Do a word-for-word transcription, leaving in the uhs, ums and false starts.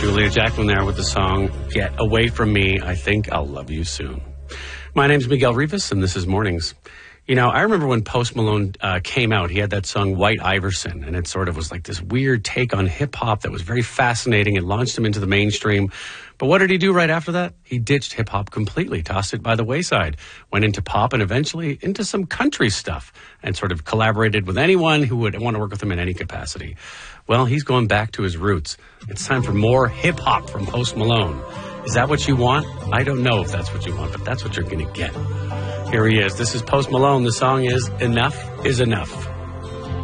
Julia Jacqueline there with the song Get Away From Me, I Think I'll Love You Soon. My name's Miguel Rivas, and this is Mornings. You know, I remember when Post Malone uh, came out, he had that song White Iverson, and it sort of was like this weird take on hip-hop that was very fascinating. It launched him into the mainstream. But what did he do right after that? He ditched hip-hop completely, tossed it by the wayside, went into pop and eventually into some country stuff, and sort of collaborated with anyone who would want to work with him in any capacity. Well, he's going back to his roots. It's time for more hip-hop from Post Malone. Is that what you want? I don't know if that's what you want, but that's what you're going to get. Here he is. This is Post Malone. The song is Enough is Enough.